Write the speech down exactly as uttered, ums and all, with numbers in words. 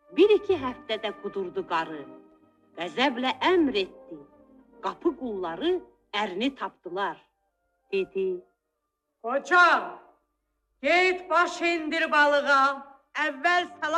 Bir iki həftədə qudurdu qarı. Qəzəblə əmr etdi. Qapı qulları ərini tapdılar. Dedi: Qoca, get baş indir balığa, əvvəl salam